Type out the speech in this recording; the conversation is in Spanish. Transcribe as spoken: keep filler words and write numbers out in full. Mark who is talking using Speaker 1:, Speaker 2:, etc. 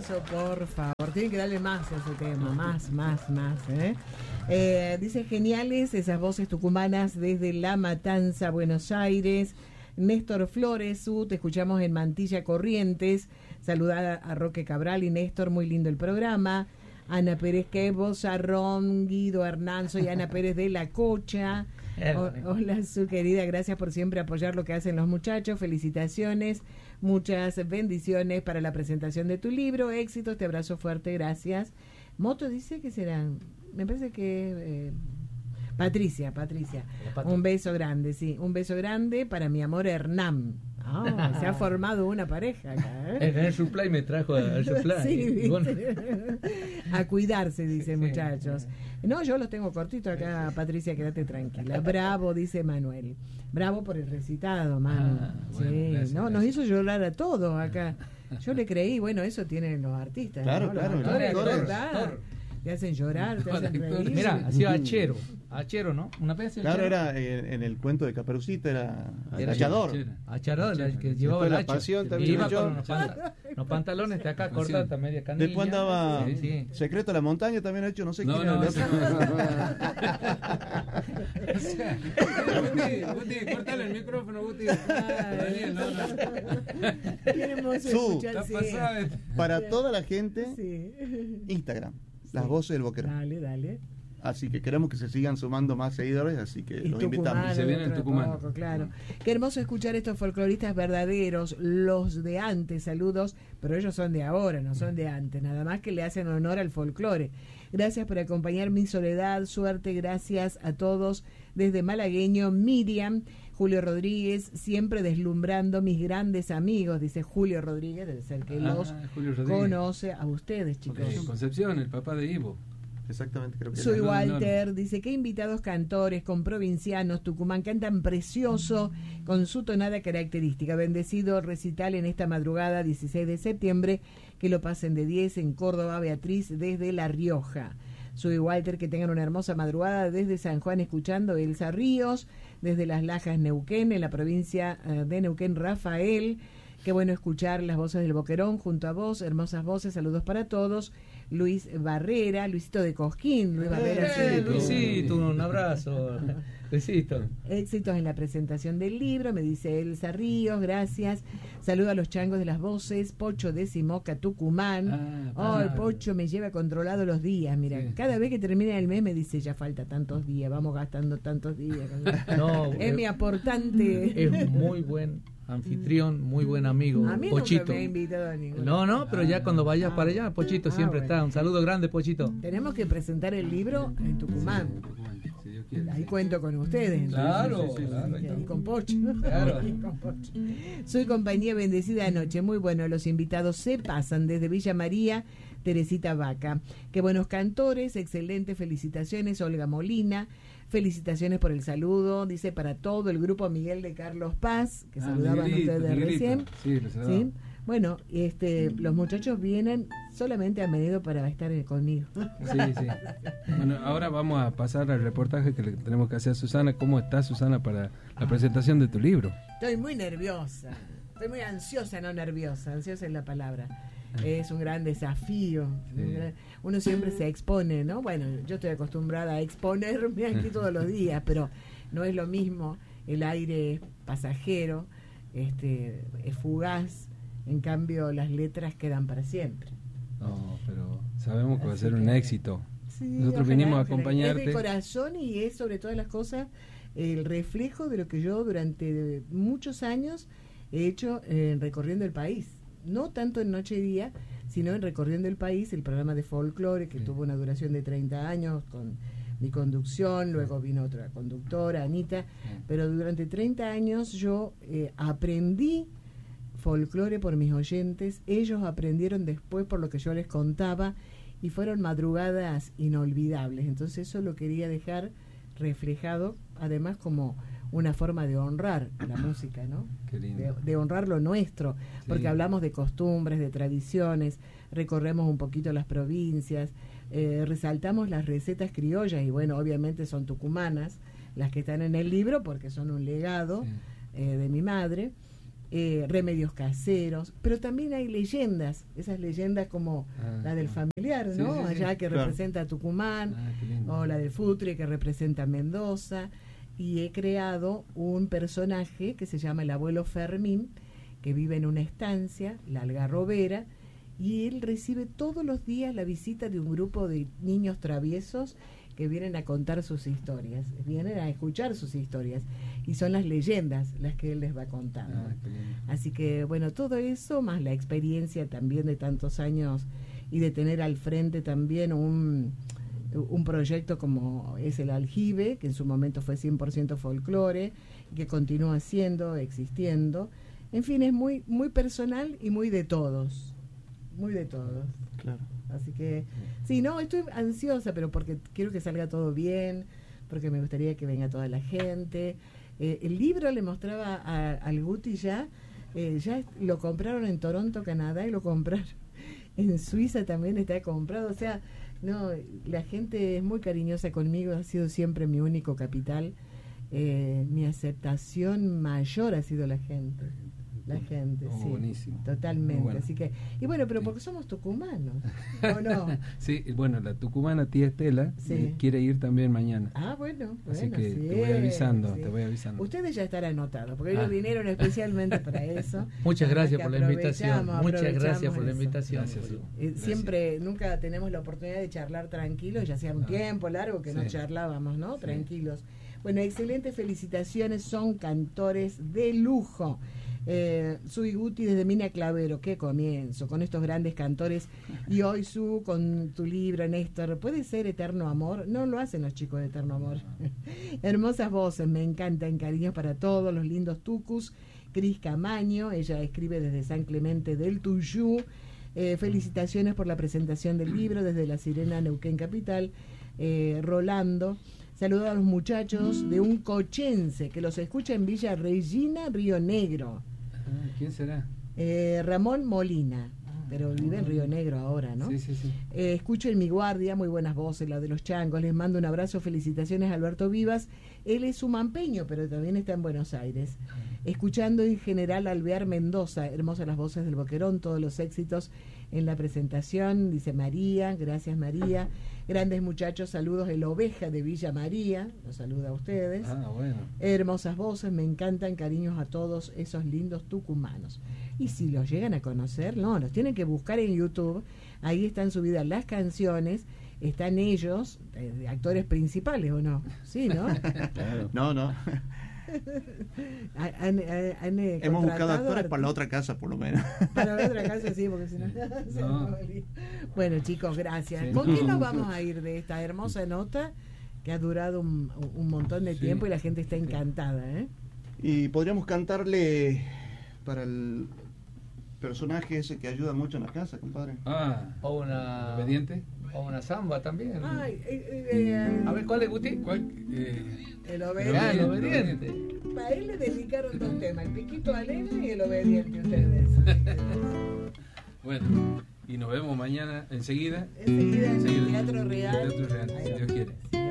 Speaker 1: aplauso, por favor. Tienen que darle más a ese tema, más, más, más. ¿eh? Eh, dice, geniales esas voces tucumanas desde La Matanza, Buenos Aires. Néstor Flores, su, te escuchamos en Mantilla, Corrientes. Saludar a Roque Cabral y Néstor, muy lindo el programa. Ana Pérez Quebo, Sarrón, Guido Hernán, soy Ana Pérez de La Cocha. O, hola, su querida, gracias por siempre apoyar lo que hacen los muchachos. Felicitaciones, muchas bendiciones para la presentación de tu libro. Éxitos, te abrazo fuerte, gracias. Moto dice que serán, me parece que eh, Patricia, Patricia. Un beso grande, sí, un beso grande para mi amor Hernán. Oh, se ha formado una pareja acá, ¿eh?
Speaker 2: En el supply me trajo al supply.
Speaker 1: Sí,
Speaker 2: bueno.
Speaker 1: A cuidarse, dicen muchachos. No, yo los tengo cortitos acá, Patricia, quédate tranquila. Bravo, dice Manuel. Bravo por el recitado, Manu.
Speaker 2: Ah,
Speaker 1: sí,
Speaker 2: bueno, gracias,
Speaker 1: no,
Speaker 2: gracias.
Speaker 1: Nos hizo llorar a todos acá. Yo le creí, bueno, eso tienen los artistas.
Speaker 3: Claro,
Speaker 1: ¿no?
Speaker 3: claro,
Speaker 1: Los actores,
Speaker 3: claro,
Speaker 1: de
Speaker 3: claro.
Speaker 1: verdad. Te hacen llorar, te hacen reír.
Speaker 2: Mira, hacía Achero. Achero, ¿no? Una vez hacía
Speaker 3: Claro,
Speaker 2: Achero.
Speaker 3: era en, en el cuento de Caperucita, era
Speaker 2: Era
Speaker 3: Achador.
Speaker 2: Achador, la que
Speaker 3: Después
Speaker 2: llevaba el
Speaker 3: la
Speaker 2: hacha.
Speaker 3: pasión
Speaker 2: Y
Speaker 3: también
Speaker 2: iba
Speaker 3: yo.
Speaker 2: con los, panta- los pantalones de acá cortados hasta media canilla.
Speaker 3: Después andaba
Speaker 2: Sí, sí.
Speaker 3: Secreto de la Montaña, también ha hecho, no sé
Speaker 4: No,
Speaker 3: quién
Speaker 4: no,
Speaker 3: era.
Speaker 4: eso Guti, Guti, cortale el micrófono, Guti. Daniel, no, no.
Speaker 1: Queremos
Speaker 3: Su,
Speaker 1: escuchar,
Speaker 4: Está
Speaker 1: sí.
Speaker 4: pasada.
Speaker 3: Para toda la gente,
Speaker 1: Sí.
Speaker 3: Instagram, las
Speaker 1: Sí.
Speaker 3: voces del Boquerón.
Speaker 1: Dale, dale.
Speaker 3: Así que queremos que se sigan sumando más seguidores, así que
Speaker 1: Y
Speaker 3: los
Speaker 1: Tucumán,
Speaker 3: invitamos.
Speaker 4: Se viene el
Speaker 1: dentro de
Speaker 4: Tucumán.
Speaker 1: poco, claro. Qué hermoso escuchar estos folcloristas verdaderos, los de antes, saludos, pero ellos son de ahora, no son de antes, nada más que le hacen honor al folclore. Gracias por acompañar mi soledad, suerte, gracias a todos desde malagueño, Miriam, Julio Rodríguez, siempre deslumbrando mis grandes amigos, dice Julio Rodríguez, debe ser que
Speaker 4: Ah,
Speaker 1: los
Speaker 4: Julio Rodríguez.
Speaker 1: conoce a ustedes, chicos.
Speaker 4: Eh, Concepción, el papá de Ivo.
Speaker 3: Exactamente, creo que
Speaker 1: Soy
Speaker 3: era.
Speaker 1: Walter, dice, qué invitados cantores con provincianos, Tucumán, cantan precioso con su tonada característica. Bendecido recital en esta madrugada, dieciséis de septiembre, que lo pasen de diez en Córdoba, Beatriz, desde La Rioja. Soy Walter, que tengan una hermosa madrugada desde San Juan, escuchando Elsa Ríos, desde Las Lajas, Neuquén, en la provincia eh, de Neuquén, Rafael. Qué bueno escuchar las voces del Boquerón junto a vos, hermosas voces, saludos para todos. Luis Barrera, Luisito de Cosquín, Luis Barrera.
Speaker 2: Eh,
Speaker 1: sí.
Speaker 2: Luisito, un abrazo. Luisito.
Speaker 1: Éxitos en la presentación del libro, me dice Elsa Ríos, gracias. Saludo a los changos de las voces, Pocho de Simoca, Tucumán.
Speaker 4: Ah,
Speaker 1: Oh, el
Speaker 4: ah.
Speaker 1: Pocho me lleva controlado los días, mira,
Speaker 4: Sí.
Speaker 1: cada vez que termina el mes me dice, ya falta tantos días, vamos gastando tantos días.
Speaker 2: No,
Speaker 1: Es mi aportante.
Speaker 2: Es muy buen anfitrión, muy buen amigo.
Speaker 1: A mí
Speaker 2: Pochito.
Speaker 1: nunca me ha invitado a ninguno.
Speaker 2: No, no, pero ya cuando vayas
Speaker 1: Ah.
Speaker 2: para allá, Pochito
Speaker 1: Ah,
Speaker 2: siempre
Speaker 1: bueno.
Speaker 2: está. Un saludo grande, Pochito.
Speaker 1: Tenemos que presentar el libro en Tucumán.
Speaker 4: Si Dios quiere.
Speaker 1: Ahí cuento con ustedes. entonces.
Speaker 4: Claro,
Speaker 1: Sí, sí, sí,
Speaker 4: claro,
Speaker 1: sí,
Speaker 4: ahí
Speaker 1: ahí
Speaker 4: está.
Speaker 1: con Pocho.
Speaker 4: Claro.
Speaker 1: Ahí con Pocho. Soy compañía bendecida anoche. Muy bueno, los invitados se pasan desde Villa María, Teresita Vaca. Qué buenos cantores, excelentes felicitaciones, Olga Molina. Felicitaciones por el saludo, dice para todo el grupo Miguel de Carlos Paz, que
Speaker 4: Ah,
Speaker 1: saludaban
Speaker 4: Miguelito,
Speaker 1: ustedes
Speaker 4: Miguelito.
Speaker 1: recién.
Speaker 4: Sí, lo saludaba.
Speaker 1: ¿Sí? Bueno, este, los muchachos vienen, solamente han venido para estar eh, conmigo.
Speaker 4: Sí, sí. Bueno, ahora vamos a pasar al reportaje que le tenemos que hacer a Susana. ¿Cómo está, Susana, para la presentación de tu libro?
Speaker 1: Estoy muy nerviosa, estoy muy ansiosa, no nerviosa, ansiosa es la palabra. Es un gran desafío.
Speaker 4: Sí.
Speaker 1: Un gran- Uno siempre se expone, ¿no? Bueno, yo estoy acostumbrada a exponerme aquí todos los días, pero no es lo mismo. El aire es pasajero, este, es fugaz. En cambio, las letras quedan para siempre.
Speaker 4: No, pero sabemos que va a
Speaker 1: Así
Speaker 4: ser un
Speaker 1: que-
Speaker 4: éxito.
Speaker 1: Sí,
Speaker 4: Nosotros
Speaker 1: ojalá,
Speaker 4: vinimos a
Speaker 1: ojalá.
Speaker 4: acompañarte.
Speaker 1: Es de corazón y es sobre todas las cosas el reflejo de lo que yo durante muchos años he hecho en Recorriendo el País. No tanto en Noche y Día, sino en Recorriendo el País, el programa de folclore que
Speaker 4: Sí.
Speaker 1: tuvo una duración de treinta años con mi conducción, luego vino otra conductora, Anita, pero durante treinta años yo eh, aprendí folclore por mis oyentes, ellos aprendieron después por lo que yo les contaba y fueron madrugadas inolvidables. Entonces eso lo quería dejar reflejado, además como una forma de honrar la música, ¿no?
Speaker 4: Qué lindo.
Speaker 1: De, de honrar lo nuestro, porque
Speaker 4: Sí.
Speaker 1: hablamos de costumbres, de tradiciones, recorremos un poquito las provincias, eh, resaltamos las recetas criollas y bueno, obviamente son tucumanas las que están en el libro porque son un legado
Speaker 4: Sí.
Speaker 1: eh, de mi madre. eh, remedios caseros, pero también hay leyendas, esas leyendas como
Speaker 4: Ah,
Speaker 1: la del
Speaker 4: claro.
Speaker 1: familiar,
Speaker 4: Sí,
Speaker 1: ¿no?
Speaker 4: sí, sí.
Speaker 1: Allá que
Speaker 3: Claro.
Speaker 1: representa a Tucumán,
Speaker 4: Ah, qué lindo.
Speaker 1: o la del Futre que representa a Mendoza, y he creado un personaje que se llama el abuelo Fermín, que vive en una estancia, la Algarrobera, y él recibe todos los días la visita de un grupo de niños traviesos que vienen a contar sus historias, vienen a escuchar sus historias, y son las leyendas las que él les va contando.
Speaker 4: Ah, qué lindo.
Speaker 1: Así que, bueno, todo eso, más la experiencia también de tantos años y de tener al frente también un, un proyecto como es el Aljibe, que en su momento fue cien por ciento folclore, que continúa siendo, existiendo. En fin, es muy, muy personal y muy de todos, muy de todos.
Speaker 3: Claro.
Speaker 1: Así que, sí, no, estoy ansiosa, pero porque quiero que salga todo bien, porque me gustaría que venga toda la gente. Eh, el libro le mostraba a, al Guti ya, eh, ya lo compraron en Toronto, Canadá, y lo compraron en Suiza también, está comprado. O sea, no, la gente es muy cariñosa conmigo, ha sido siempre mi único capital. Eh, mi aceptación mayor ha sido la gente. La gente,
Speaker 4: Oh,
Speaker 1: sí.
Speaker 4: buenísimo.
Speaker 1: Totalmente.
Speaker 4: Muy bueno.
Speaker 1: Así que, y bueno, pero
Speaker 4: Sí.
Speaker 1: porque somos tucumanos, ¿o no?
Speaker 4: Sí, bueno, la tucumana tía Estela
Speaker 1: Sí.
Speaker 4: eh, quiere ir también mañana.
Speaker 1: Ah, bueno,
Speaker 4: Así
Speaker 1: bueno,
Speaker 4: que
Speaker 1: sí,
Speaker 4: te voy avisando,
Speaker 1: sí.
Speaker 4: te voy avisando.
Speaker 1: Ustedes ya estarán anotados, porque
Speaker 4: Ah.
Speaker 1: ellos vinieron especialmente para eso.
Speaker 2: Muchas gracias
Speaker 1: Así
Speaker 2: por
Speaker 1: que
Speaker 2: la invitación.
Speaker 1: aprovechamos,
Speaker 2: Muchas gracias
Speaker 1: aprovechamos
Speaker 2: por la
Speaker 1: eso.
Speaker 2: invitación.
Speaker 4: Gracias.
Speaker 2: boludo.
Speaker 1: Eh,
Speaker 4: Gracias.
Speaker 1: siempre, nunca tenemos la oportunidad de charlar tranquilos, ya sea un
Speaker 4: Ah.
Speaker 1: tiempo largo que no
Speaker 4: Sí.
Speaker 1: charlábamos, ¿no?
Speaker 4: Sí.
Speaker 1: Tranquilos. Bueno, excelentes felicitaciones, son cantores de lujo. Eh, Su y Guti desde Mina Clavero, qué comienzo, con estos grandes cantores. Y hoy Su, con tu libro, Néstor, ¿puede ser Eterno Amor? No lo hacen los chicos de Eterno Amor. Hermosas voces, me encantan, cariños para todos, los lindos tucus. Cris Camaño, ella escribe desde San Clemente del Tuyú. Eh, felicitaciones por la presentación del libro desde La Sirena, Neuquén Capital. Eh, Rolando. Saludos a los muchachos de un cochense que los escucha en Villa Regina, Río Negro.
Speaker 4: Ah, ¿quién será?
Speaker 1: Eh, Ramón Molina, pero vive en Río Negro ahora, ¿no?
Speaker 4: Sí, sí, sí.
Speaker 1: Eh, escucho en Mi Guardia, muy buenas voces, la de los changos. Les mando un abrazo, felicitaciones a Alberto Vivas. Él es sumampeño, pero también está en Buenos Aires. Escuchando en general a Alvear Mendoza, hermosas las voces del Boquerón, todos los éxitos en la presentación, dice María, gracias María. Grandes muchachos, saludos, el Oveja de Villa María, los saluda a ustedes.
Speaker 4: Ah, bueno.
Speaker 1: Hermosas voces, me encantan, cariños a todos esos lindos tucumanos. Y si los llegan a conocer, no, los tienen que buscar en YouTube, ahí están subidas las canciones, están ellos, eh, actores principales, ¿o no? Sí, ¿no?
Speaker 3: Claro. No, no.
Speaker 1: Han- han- han, eh,
Speaker 3: Hemos buscado
Speaker 1: contratado
Speaker 3: actores para la
Speaker 1: arti-
Speaker 3: otra casa, por lo menos.
Speaker 1: Para la otra casa, sí, porque si no... se
Speaker 4: No.
Speaker 1: nos olvida. Bueno, chicos, gracias.
Speaker 4: Sí.
Speaker 1: ¿Con qué nos vamos a ir de esta hermosa nota que ha durado un, un montón de
Speaker 4: Sí.
Speaker 1: tiempo y la gente está
Speaker 4: Sí.
Speaker 1: encantada, ¿eh?
Speaker 3: Y podríamos cantarle para el personaje ese que ayuda mucho en la casa, compadre.
Speaker 4: Ah,
Speaker 2: O una,
Speaker 4: obediente.
Speaker 2: o una samba también.
Speaker 1: Ay, eh, eh,
Speaker 2: A ver, ¿cuál es, Guti?
Speaker 4: ¿Cuál? Eh,
Speaker 1: el
Speaker 2: Ah,
Speaker 1: obediente.
Speaker 2: el obediente.
Speaker 1: A él le dedicaron dos temas, el piquito alegre y el obediente, ustedes.
Speaker 4: bueno, y nos vemos mañana enseguida.
Speaker 1: Enseguida en el
Speaker 4: Enseguida.
Speaker 1: Teatro Real.
Speaker 4: Teatro Real,
Speaker 1: Ahí
Speaker 4: si
Speaker 1: va.
Speaker 4: Dios quiere.
Speaker 1: Si